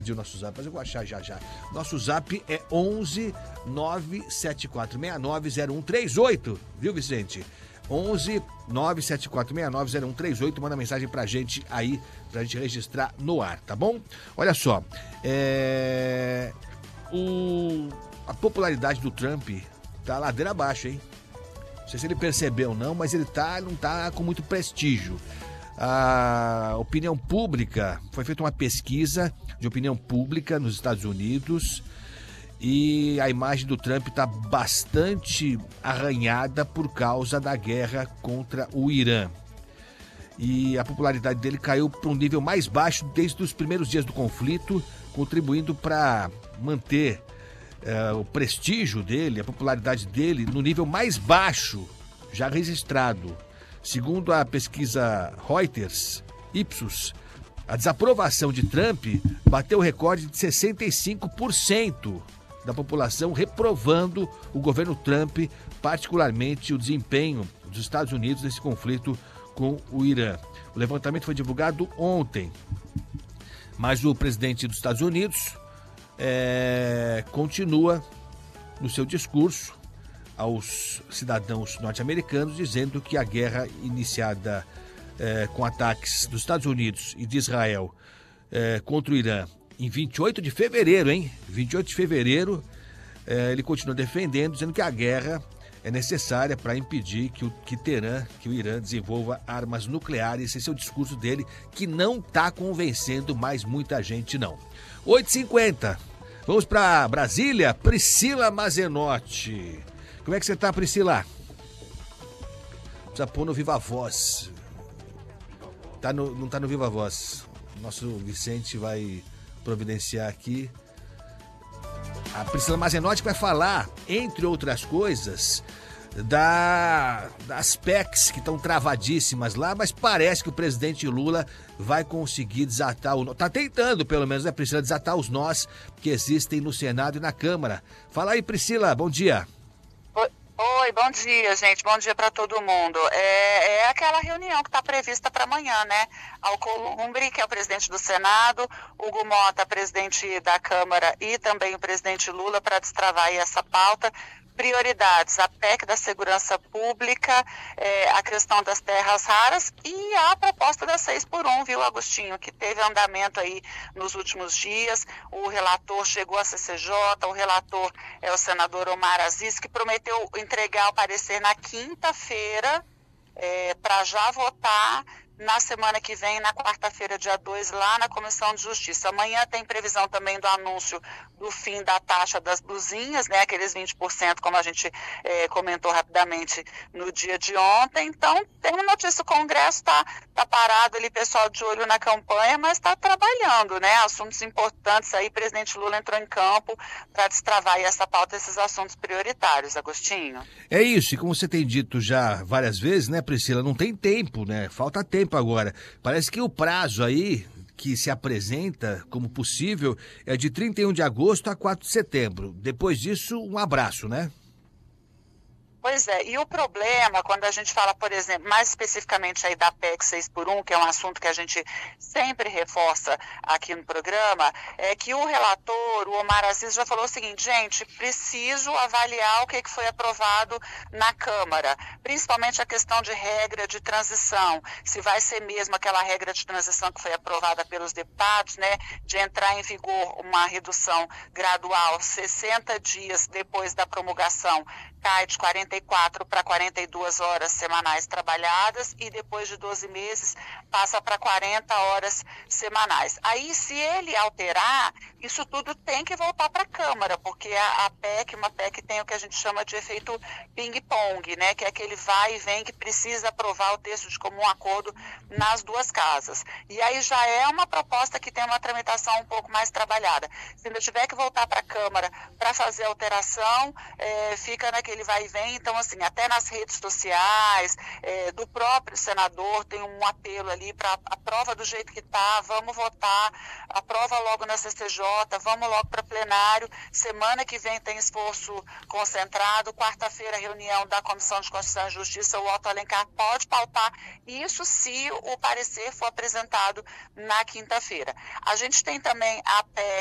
O nosso zap, mas eu vou achar já. Nosso zap é 11 974690138, viu, Vicente? 11 974690138, manda mensagem pra gente aí, pra gente registrar no ar, tá bom? Olha só, a popularidade do Trump tá ladeira abaixo, hein? Não sei se ele percebeu ou não, mas ele não tá com muito prestígio. A opinião pública, foi feita uma pesquisa de opinião pública nos Estados Unidos e a imagem do Trump está bastante arranhada por causa da guerra contra o Irã. E a popularidade dele caiu para um nível mais baixo desde os primeiros dias do conflito, contribuindo para manter o prestígio dele, a popularidade dele no nível mais baixo já registrado. Segundo a pesquisa Reuters, Ipsos, a desaprovação de Trump bateu o recorde de 65% da população reprovando o governo Trump, particularmente o desempenho dos Estados Unidos nesse conflito com o Irã. O levantamento foi divulgado ontem, mas o presidente dos Estados Unidos continua no seu discurso aos cidadãos norte-americanos, dizendo que a guerra iniciada com ataques dos Estados Unidos e de Israel contra o Irã em 28 de fevereiro, hein? 28 de fevereiro, ele continua defendendo, dizendo que a guerra é necessária para impedir que o Irã desenvolva armas nucleares. Esse é o discurso dele, que não está convencendo mais muita gente, não. 8h50, vamos para Brasília, Priscila Mazenotti. Como é que você tá, Priscila? Precisa pôr no Viva Voz. Não tá no Viva Voz. Nosso Vicente vai providenciar aqui. A Priscila Mazenotti vai falar, entre outras coisas, das PECs que estão travadíssimas lá, mas parece que o presidente Lula vai conseguir desatar tá tentando, pelo menos, né, Priscila, desatar os nós que existem no Senado e na Câmara. Fala aí, Priscila, bom dia. Oi, bom dia, gente. Bom dia para todo mundo. É aquela reunião que está prevista para amanhã, né? Alcolumbre, que é o presidente do Senado, Hugo Mota, presidente da Câmara, e também o presidente Lula, para destravar aí essa pauta. Prioridades: a PEC da segurança pública, a questão das terras raras e a proposta da 6x1, viu, Agostinho, que teve andamento aí nos últimos dias. O relator chegou à CCJ, o relator é o senador Omar Aziz, que prometeu entregar o parecer na quinta-feira para já votar na semana que vem, na quarta-feira, dia 2, lá na Comissão de Justiça. Amanhã tem previsão também do anúncio do fim da taxa das blusinhas, né, aqueles 20%, como a gente comentou rapidamente no dia de ontem. Então, tem uma notícia: o Congresso está parado ali, pessoal de olho na campanha, mas está trabalhando, né, assuntos importantes aí. Presidente Lula entrou em campo para destravar aí essa pauta, esses assuntos prioritários, Agostinho. É isso, e como você tem dito já várias vezes, né, Priscila, não tem tempo, né, falta tempo agora. Parece que o prazo aí que se apresenta como possível é de 31 de agosto a 4 de setembro. Depois disso, um abraço, né? Pois é, e o problema, quando a gente fala, por exemplo, mais especificamente aí da PEC 6x1, que é um assunto que a gente sempre reforça aqui no programa, é que o relator, o Omar Aziz, já falou o seguinte: gente, preciso avaliar o que foi aprovado na Câmara, principalmente a questão de regra de transição, se vai ser mesmo aquela regra de transição que foi aprovada pelos deputados, né, de entrar em vigor uma redução gradual 60 dias depois da promulgação, cai de 44 para 42 horas semanais trabalhadas e depois de 12 meses passa para 40 horas semanais. Aí, se ele alterar, isso tudo tem que voltar para a Câmara, porque uma PEC tem o que a gente chama de efeito ping-pong, né, que é aquele vai e vem que precisa aprovar o texto de comum acordo nas duas casas. E aí já é uma proposta que tem uma tramitação um pouco mais trabalhada. Se ainda tiver que voltar para a Câmara para fazer alteração, fica naquele vai e vem, Então, assim, até nas redes sociais, do próprio senador, tem um apelo ali para aprova do jeito que está, vamos votar, aprova logo na CCJ, vamos logo para plenário, semana que vem tem esforço concentrado, quarta-feira reunião da Comissão de Constituição e Justiça, o Otto Alencar pode pautar, isso se o parecer for apresentado na quinta-feira. A gente tem também a PEC